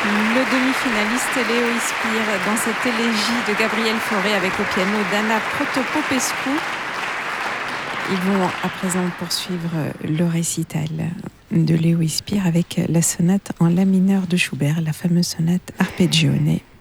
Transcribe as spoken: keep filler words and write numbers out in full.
Le demi-finaliste Léo Ispire dans cette élégie de Gabriel Fauré avec au piano d'Anna Protopopescu. Ils vont à présent poursuivre le récital de Léo Ispire avec la sonate en la mineur de Schubert, la fameuse sonate Arpeggione.